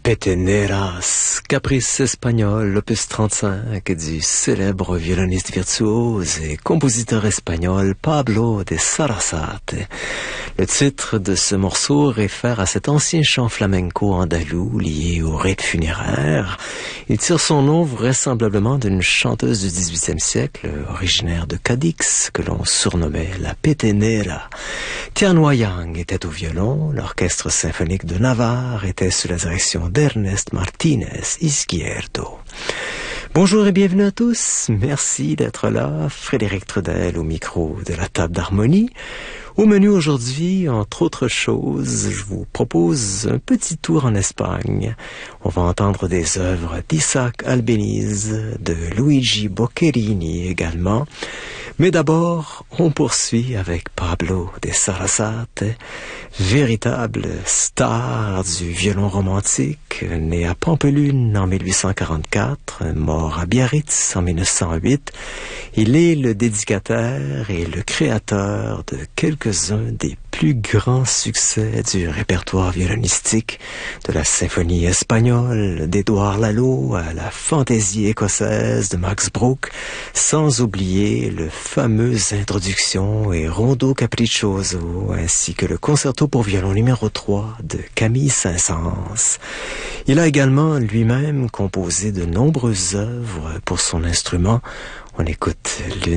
Peteneras, caprice espagnol, opus 35 du célèbre violoniste virtuose et compositeur espagnol Pablo de Sarasate. Le titre de ce morceau réfère à cet ancien chant flamenco andalou lié au rite funéraire. Il tire son nom vraisemblablement d'une chanteuse du XVIIIe siècle, originaire de Cadix, que l'on surnommait la Petenera. Tianhua Yang était au violon, l'orchestre symphonique de Navarre était sous la direction d'Ernest Martínez Izquierdo. Bonjour et bienvenue à tous. Merci d'être là. Frédéric Trudel au micro de la table d'harmonie. Au menu aujourd'hui, entre autres choses, je vous propose un petit tour en Espagne. On va entendre des œuvres d'Isaac Albéniz, de Luigi Boccherini également. Mais d'abord, on poursuit avec Pablo de Sarasate, véritable star du violon romantique, né à Pampelune en 1844, mort à Biarritz en 1908. Il est le dédicataire et le créateur de quelques-uns des plus grands succès du répertoire violonistique, de la symphonie espagnole d'Édouard Lalo à la fantaisie écossaise de Max Bruch, sans oublier le fameuse introduction et rondo capriccioso, ainsi que le concerto pour violon numéro 3 de Camille Saint-Saëns. Il a également lui-même composé de nombreuses œuvres pour son instrument. On écoute l'une